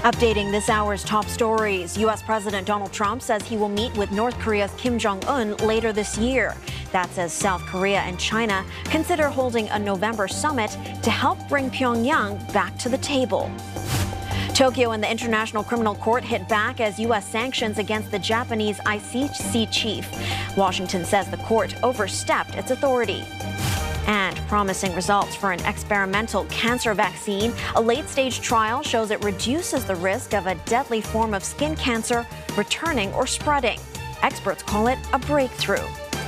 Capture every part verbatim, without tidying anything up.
Updating this hour's top stories, U S President Donald Trump says he will meet with North Korea's Kim Jong-un later this year. That's as South Korea and China consider holding a November summit to help bring Pyongyang back to the table. Tokyo and the International Criminal Court hit back as U S sanctions against the Japanese I C C chief. Washington says the court overstepped its authority. And promising results for an experimental cancer vaccine. A late-stage trial shows it reduces the risk of a deadly form of skin cancer returning or spreading. Experts call it a breakthrough.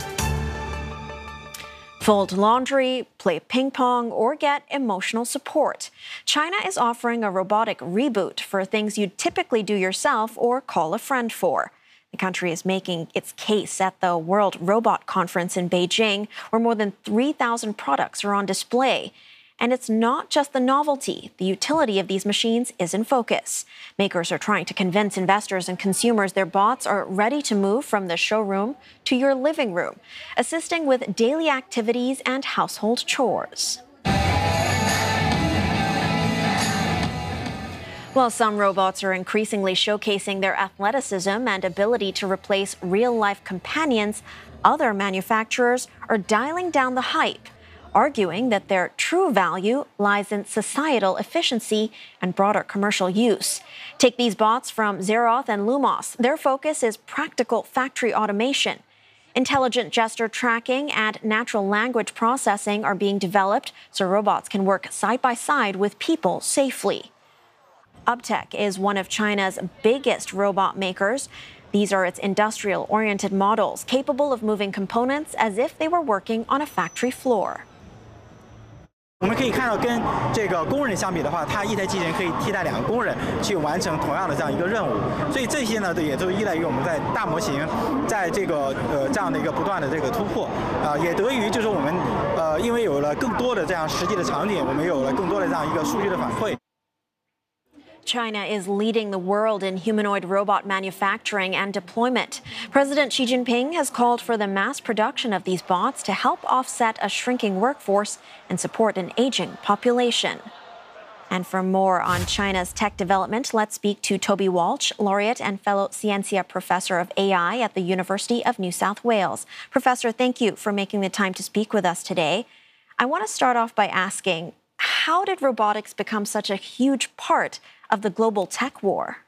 Fold laundry, play ping pong, or get emotional support. China is offering a robotic reboot for things you'd typically do yourself or call a friend for. The country is making its case at the World Robot Conference in Beijing, where more than three thousand products are on display. And it's not just the novelty. The utility of these machines is in focus. Makers are trying to convince investors and consumers their bots are ready to move from the showroom to your living room, assisting with daily activities and household chores. While some robots are increasingly showcasing their athleticism and ability to replace real-life companions, other manufacturers are dialing down the hype, arguing that their true value lies in societal efficiency and broader commercial use. Take these bots from Xeroth and Lumos. Their focus is practical factory automation. Intelligent gesture tracking and natural language processing are being developed so robots can work side by side with people safely. Uptech is one of China's biggest robot makers. These are its industrial-oriented models, capable of moving components as if they were working on a factory floor. 我们可以看到，跟这个工人相比的话，它一台机器人可以替代两个工人去完成同样的这样一个任务。所以这些呢，也都依赖于我们在大模型，在这个呃这样的一个不断的这个突破啊、呃，也得益于就是我们呃，因为有了更多的这样实际的场景，我们有了更多的这样一个数据的反馈。 China is leading the world in humanoid robot manufacturing and deployment. President Xi Jinping has called for the mass production of these bots to help offset a shrinking workforce and support an aging population. And for more on China's tech development, let's speak to Toby Walsh, laureate and fellow Scientia professor of A I at the University of New South Wales. Professor, thank you for making the time to speak with us today. I want to start off by asking, how did robotics become such a huge part of the global tech war?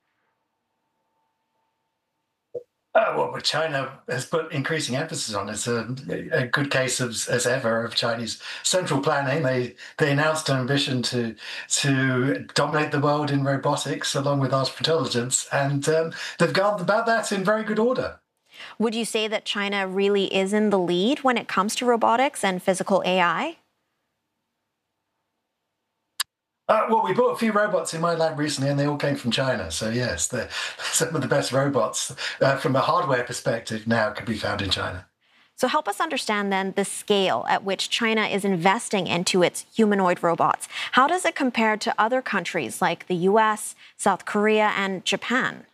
Uh, well, China has put increasing emphasis on it. It's a, a good case of, as ever of Chinese central planning. They they announced an ambition to to dominate the world in robotics along with artificial intelligence, and um, they've gone about that in very good order. Would you say that China really is in the lead when it comes to robotics and physical A I? Uh, well, we bought a few robots in my lab recently, and they all came from China. So yes, they're some of the best robots uh, from a hardware perspective now can be found in China. So help us understand then the scale at which China is investing into its humanoid robots. How does it compare to other countries like the U S, South Korea, and Japan?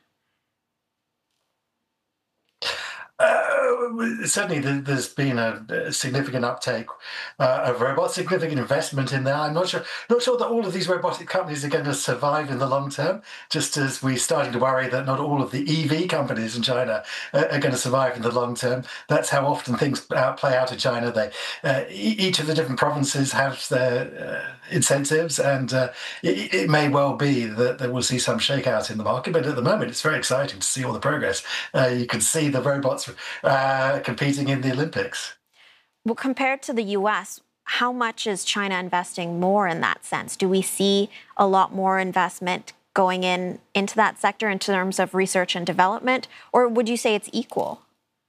Uh, certainly, there's been a significant uptake uh, of robots, significant investment in there. I'm not sure, not sure that all of these robotic companies are going to survive in the long term. Just as we're starting to worry that not all of the E V companies in China are, are going to survive in the long term. That's how often things play out in China. They, uh, each of the different provinces have their uh, incentives, and uh, it, it may well be that, that we'll see some shakeout in the market. But at the moment, it's very exciting to see all the progress. Uh, you can see the robots Uh, competing in the Olympics. Well, compared to the U S, how much is China investing more in that sense? Do we see a lot more investment going in into that sector in terms of research and development, or would you say it's equal?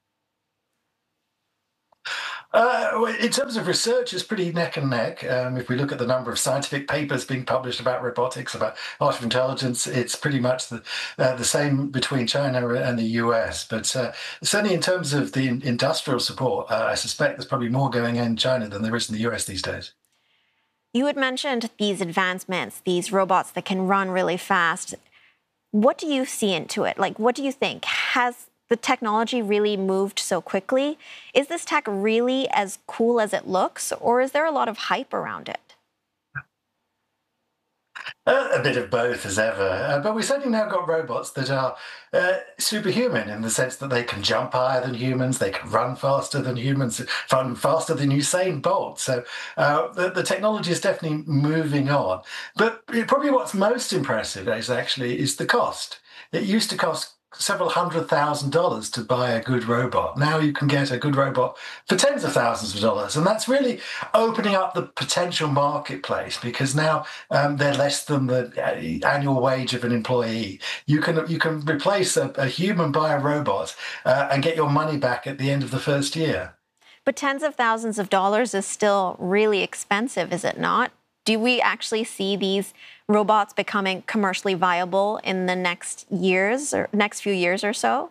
Uh, in terms of research, it's pretty neck and neck. Um, if we look at the number of scientific papers being published about robotics, about artificial intelligence, it's pretty much the, uh, the same between China and the U S. But uh, certainly in terms of the industrial support, uh, I suspect there's probably more going in China than there is in the U S these days. You had mentioned these advancements, these robots that can run really fast. What do you see into it? Like, what do you think? Has the technology really moved so quickly? Is this tech really as cool as it looks, or is there a lot of hype around it? Uh, a bit of both as ever, uh, but we've certainly now got robots that are uh, superhuman in the sense that they can jump higher than humans, they can run faster than humans, run faster than Usain Bolt. So uh, the, the technology is definitely moving on. But probably what's most impressive is actually is the cost. It used to cost several hundred thousand dollars to buy a good robot. Now you can get a good robot for tens of thousands of dollars. And that's really opening up the potential marketplace, because now um, they're less than the annual wage of an employee. You can you can replace a, a human by a robot uh, and get your money back at the end of the first year. But tens of thousands of dollars is still really expensive, is it not? Do we actually see these robots becoming commercially viable in the next years or next few years or so?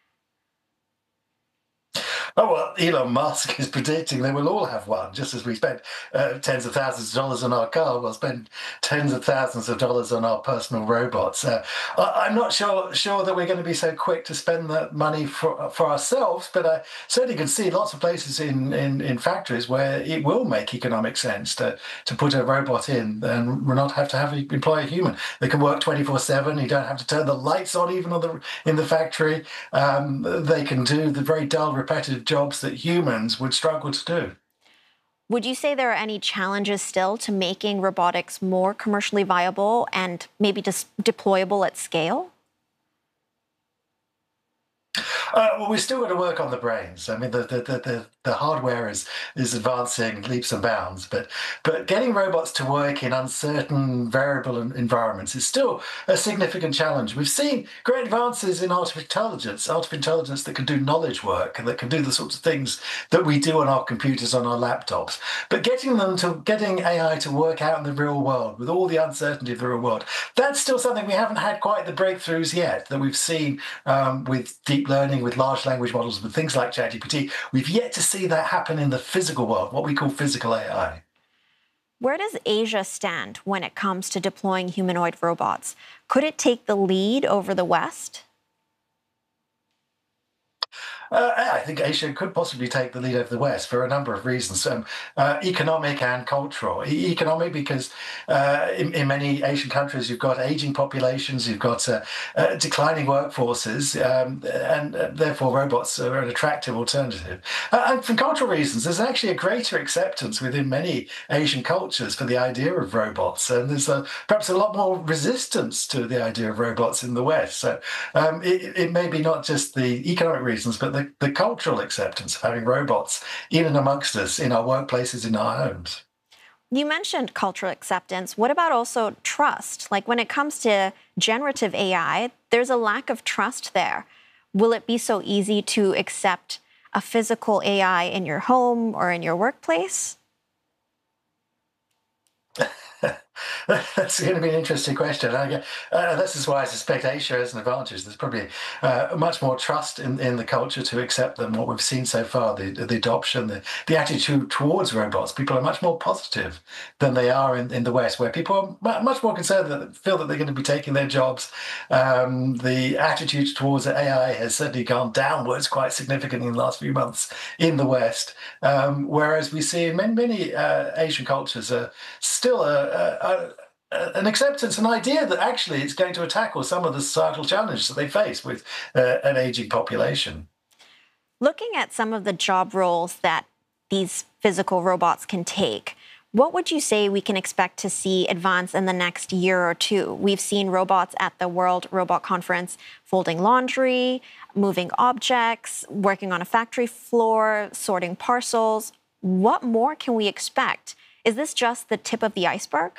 Oh, well, Elon Musk is predicting that we'll all have one. Just as we spend uh, tens of thousands of dollars on our car, we'll spend tens of thousands of dollars on our personal robots. Uh, I'm not sure sure that we're going to be so quick to spend that money for for ourselves, but I certainly can see lots of places in, in, in factories where it will make economic sense to, to put a robot in and not have to have employ a human. They can work twenty-four seven. You don't have to turn the lights on even on the, in the factory. Um, they can do the very dull, repetitive jobs that humans would struggle to do. Would you say there are any challenges still to making robotics more commercially viable and maybe just deployable at scale? Uh, well, we've still got to work on the brains. I mean, the the the, the, the hardware is is advancing leaps and bounds, but but getting robots to work in uncertain, variable environments is still a significant challenge. We've seen great advances in artificial intelligence, artificial intelligence that can do knowledge work and that can do the sorts of things that we do on our computers, on our laptops. But getting them to getting A I to work out in the real world with all the uncertainty of the real world, that's still something we haven't had quite the breakthroughs yet that we've seen um, with deep learning, with large language models, with things like ChatGPT. We've yet to see that happen in the physical world, what we call physical A I. Where does Asia stand when it comes to deploying humanoid robots? Could it take the lead over the West? Uh, I think Asia could possibly take the lead over the West for a number of reasons, um, uh, economic and cultural. E- economic because uh, in, in many Asian countries you've got aging populations, you've got uh, uh, declining workforces, um, and uh, therefore robots are an attractive alternative. Uh, and for cultural reasons, there's actually a greater acceptance within many Asian cultures for the idea of robots, and there's uh, perhaps a lot more resistance to the idea of robots in the West. So um, it, it may be not just the economic reasons, but the The, the cultural acceptance of having robots in and amongst us in our workplaces, in our homes. You mentioned cultural acceptance. What about also trust? Like when it comes to generative A I, there's a lack of trust there. Will it be so easy to accept a physical A I in your home or in your workplace? That's going to be an interesting question. I get, uh, this is why I suspect Asia has an advantage. There's probably uh, much more trust in, in the culture to accept them. What we've seen so far, the, the adoption, the, the attitude towards robots, people are much more positive than they are in, in the West, where people are much more concerned that feel that they're going to be taking their jobs. Um, the attitude towards A I has certainly gone downwards quite significantly in the last few months in the West, um, whereas we see in many, many uh, Asian cultures uh, still a, a, a an acceptance, an idea that actually it's going to tackle some of the societal challenges that they face with uh, an aging population. Looking at some of the job roles that these physical robots can take, what would you say we can expect to see advance in the next year or two? We've seen robots at the World Robot Conference folding laundry, moving objects, working on a factory floor, sorting parcels. What more can we expect? Is this just the tip of the iceberg?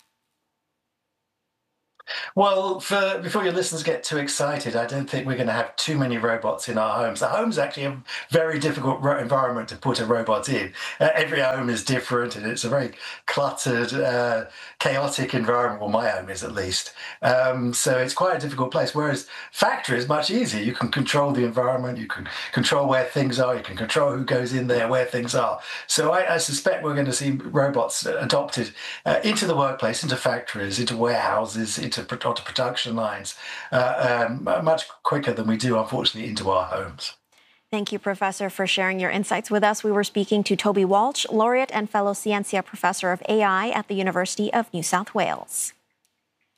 Well, for, before your listeners get too excited, I don't think we're going to have too many robots in our homes. The home's actually a very difficult ro- environment to put a robot in. Uh, every home is different, and it's a very cluttered, uh, chaotic environment. Well, my home is at least. Um, so it's quite a difficult place. Whereas factory is much easier. You can control the environment. You can control where things are. You can control who goes in there, where things are. So I, I suspect we're going to see robots adopted uh, into the workplace, into factories, into warehouses, into onto production lines uh, um, much quicker than we do, unfortunately, into our homes. Thank you, Professor, for sharing your insights with us. We were speaking to Toby Walsh, laureate and fellow Ciencia Professor of A I at the University of New South Wales.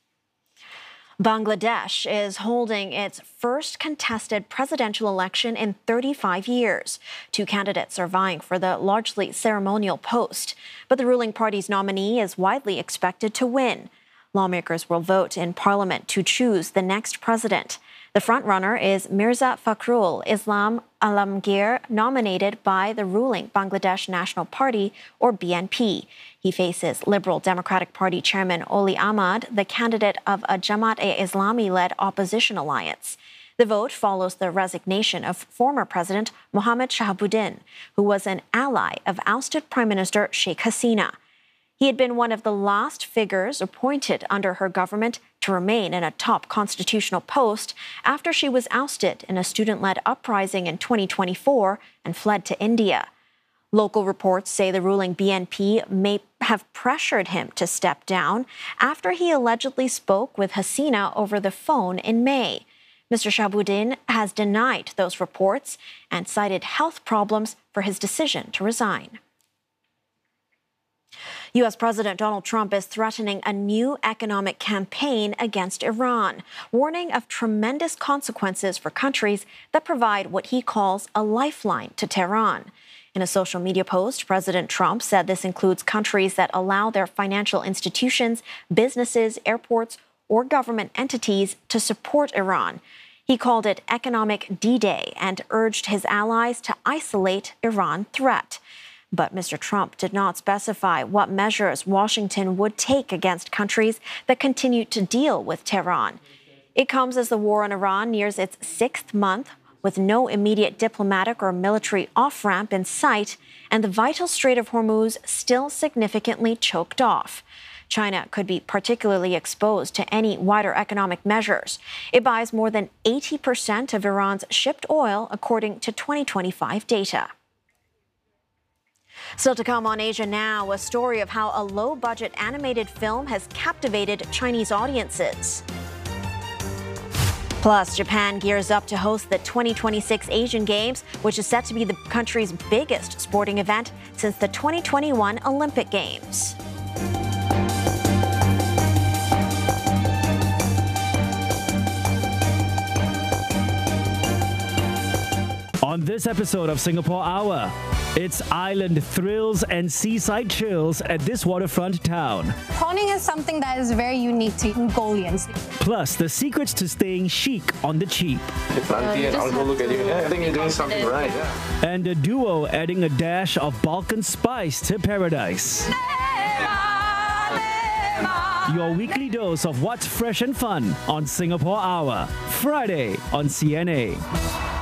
Bangladesh is holding its first contested presidential election in thirty-five years. Two candidates are vying for the largely ceremonial post, but the ruling party's nominee is widely expected to win. Lawmakers will vote in parliament to choose the next president. The frontrunner is Mirza Fakhrul Islam Alamgir, nominated by the ruling Bangladesh National Party, or B N P. He faces Liberal Democratic Party Chairman Oli Ahmad, the candidate of a Jamaat-e-Islami-led opposition alliance. The vote follows the resignation of former President Mohammad Shahabuddin, who was an ally of ousted Prime Minister Sheikh Hasina. He had been one of the last figures appointed under her government to remain in a top constitutional post after she was ousted in a student-led uprising in twenty twenty-four and fled to India. Local reports say the ruling B N P may have pressured him to step down after he allegedly spoke with Hasina over the phone in May. Mister Shahabuddin has denied those reports and cited health problems for his decision to resign. U S President Donald Trump is threatening a new economic campaign against Iran, warning of tremendous consequences for countries that provide what he calls a lifeline to Tehran. In a social media post, President Trump said this includes countries that allow their financial institutions, businesses, airports, or government entities to support Iran. He called it economic D-Day and urged his allies to isolate Iran threat. But Mister Trump did not specify what measures Washington would take against countries that continue to deal with Tehran. It comes as the war on Iran nears its sixth month, with no immediate diplomatic or military off-ramp in sight, and the vital Strait of Hormuz still significantly choked off. China could be particularly exposed to any wider economic measures. It buys more than eighty percent of Iran's shipped oil, according to twenty twenty-five data. Still to come on Asia Now, a story of how a low-budget animated film has captivated Chinese audiences. Plus, Japan gears up to host the twenty twenty-six Asian Games, which is set to be the country's biggest sporting event since the twenty twenty-one Olympic Games. On this episode of Singapore Hour, it's island thrills and seaside chills at this waterfront town. Prawning is something that is very unique to Mongolians. Plus, the secrets to staying chic on the cheap. Auntie and uncle look at you. Yeah, I think you're doing something right. Yeah. And a duo adding a dash of Balkan spice to paradise. Your weekly dose of what's fresh and fun on Singapore Hour, Friday on C N A.